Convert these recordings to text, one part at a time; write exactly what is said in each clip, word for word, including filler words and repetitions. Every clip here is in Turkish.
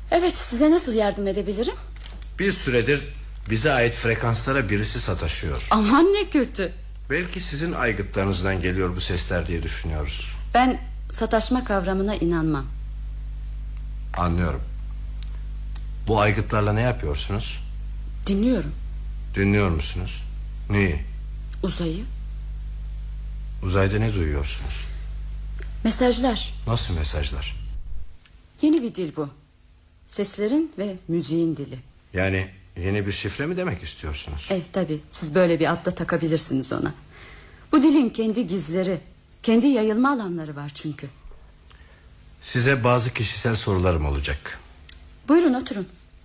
Evet, size nasıl yardım edebilirim? Bir süredir bize ait frekanslara birisi sataşıyor. Aman ne kötü. Belki sizin aygıtlarınızdan geliyor bu sesler diye düşünüyoruz. Ben sataşma kavramına inanmam. Anlıyorum. Bu aygıtlarla ne yapıyorsunuz? Dinliyorum. Dinliyor musunuz? Neyi? Uzayı. Uzayda ne duyuyorsunuz? Mesajlar. Nasıl mesajlar? Yeni bir dil bu. Seslerin ve müziğin dili. Yani yeni bir şifre mi demek istiyorsunuz? Evet tabii, siz böyle bir adla takabilirsiniz ona. Bu dilin kendi gizleri, kendi yayılma alanları var çünkü. Size bazı kişisel sorularım olacak. Buyurun oturun.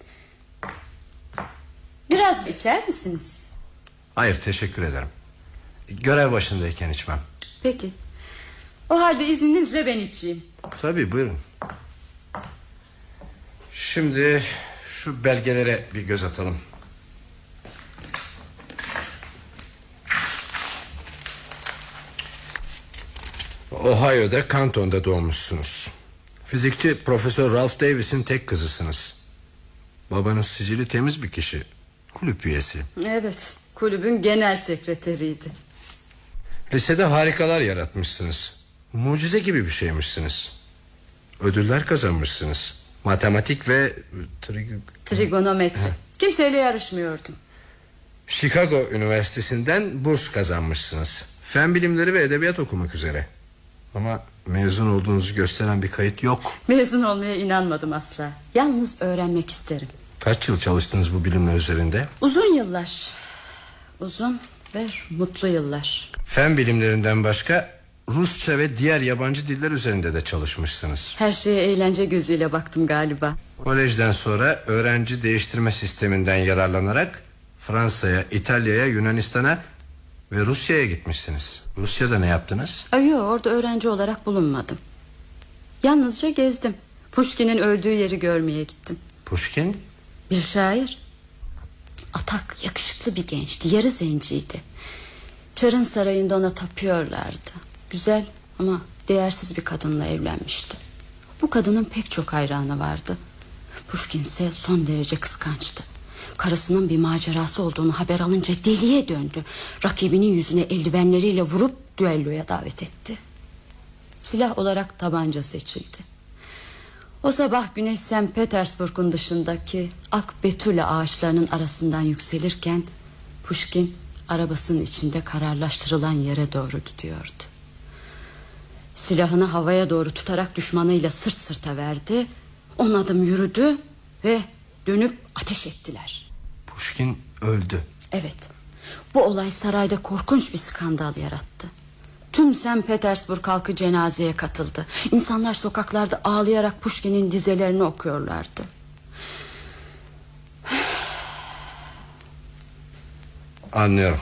Biraz içer misiniz? Hayır, teşekkür ederim. Görev başındayken içmem. Peki. O halde izninizle ben içeyim. Tabii, buyurun. Şimdi şu belgelere bir göz atalım. Ohio'da Canton'da doğmuşsunuz. Fizikçi Profesör Ralph Davis'in tek kızısınız. Babanız sicili temiz bir kişi. Kulüp üyesi. Evet, kulübün genel sekreteriydi. Lisede harikalar yaratmışsınız. Mucize gibi bir şeymişsiniz. Ödüller kazanmışsınız. Matematik ve trig... Trigonometri. Kimseyle yarışmıyordum. Chicago Üniversitesi'nden burs kazanmışsınız. Fen bilimleri ve edebiyat okumak üzere. Ama mezun olduğunuzu gösteren bir kayıt yok. Mezun olmaya inanmadım asla. Yalnız öğrenmek isterim. Kaç yıl çalıştınız bu bilimler üzerinde? Uzun yıllar. Uzun ve mutlu yıllar. Fen bilimlerinden başka Rusça ve diğer yabancı diller üzerinde de çalışmışsınız. Her şeye eğlence gözüyle baktım galiba. Kolejden sonra öğrenci değiştirme sisteminden yararlanarak Fransa'ya, İtalya'ya, Yunanistan'a ve Rusya'ya gitmişsiniz. Rusya'da ne yaptınız? Yok, orada öğrenci olarak bulunmadım. Yalnızca gezdim. Pushkin'in öldüğü yeri görmeye gittim. Pushkin? Bir şair. Atak, yakışıklı bir gençti, yarı zenciydi. Çarın sarayında ona tapıyorlardı. Güzel ama değersiz bir kadınla evlenmişti. Bu kadının pek çok hayranı vardı. Pushkin ise son derece kıskançtı. Karısının bir macerası olduğunu haber alınca deliye döndü. Rakibinin yüzüne eldivenleriyle vurup düelloya davet etti. Silah olarak tabanca seçildi. O sabah güneş Sankt Petersburg'un dışındaki ak betule ağaçlarının arasından yükselirken Pushkin arabasının içinde kararlaştırılan yere doğru gidiyordu. Silahını havaya doğru tutarak düşmanıyla sırt sırta verdi. On adım yürüdü ve dönüp ateş ettiler. Pushkin öldü. Evet. Bu olay sarayda korkunç bir skandal yarattı. Tüm Sankt Petersburg halkı cenazeye katıldı. İnsanlar sokaklarda ağlayarak Pushkin'in dizelerini okuyorlardı. Anlıyorum.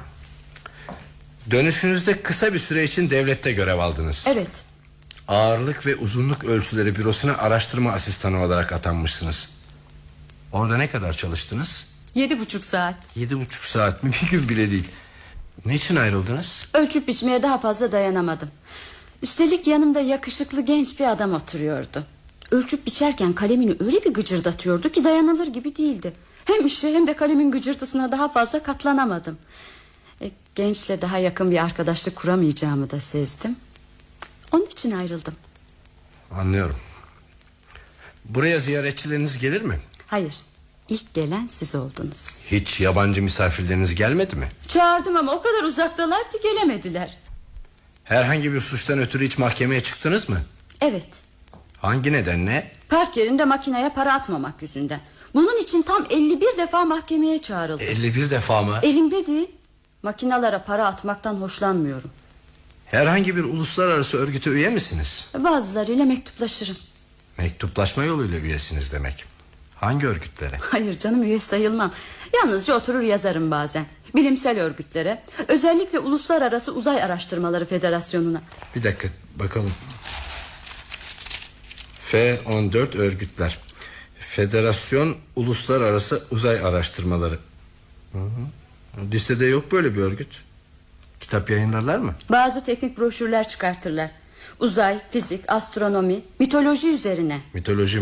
Dönüşünüzde kısa bir süre için devlette görev aldınız. Evet. Ağırlık ve uzunluk ölçüleri bürosuna araştırma asistanı olarak atanmışsınız. Orada ne kadar çalıştınız? Yedi buçuk saat. Yedi buçuk saat mi? Bir gün bile değil. Niçin ayrıldınız? Ölçüp biçmeye daha fazla dayanamadım. Üstelik yanımda yakışıklı genç bir adam oturuyordu. Ölçüp biçerken kalemini öyle bir gıcırdatıyordu ki dayanılır gibi değildi. Hem işe hem de kalemin gıcırtısına daha fazla katlanamadım. E, gençle daha yakın bir arkadaşlık kuramayacağımı da sezdim. Onun için ayrıldım. Anlıyorum. Buraya ziyaretçileriniz gelir mi? Hayır. İlk gelen siz oldunuz. Hiç yabancı misafirleriniz gelmedi mi? Çağırdım ama o kadar uzaktalar ki gelemediler. Herhangi bir suçtan ötürü hiç mahkemeye çıktınız mı? Evet. Hangi nedenle? Park yerinde makineye para atmamak yüzünden. Bunun için tam elli bir defa mahkemeye çağrıldım. elli bir defa mı? Elimde değil. Makinalara para atmaktan hoşlanmıyorum. Herhangi bir uluslararası örgüte üye misiniz? Bazılarıyla mektuplaşırım. Mektuplaşma yoluyla üyesiniz demek. Hangi örgütlere? Hayır canım, üye sayılmam. Yalnızca oturur yazarım bazen. Bilimsel örgütlere, özellikle Uluslararası Uzay Araştırmaları Federasyonu'na. Bir dakika bakalım. F on dört örgütler. Federasyon Uluslararası Uzay Araştırmaları. Hı hı. Listede yok böyle bir örgüt. Kitap yayınlarlar mı? Bazı teknik broşürler çıkartırlar. Uzay, fizik, astronomi, mitoloji üzerine. Mitoloji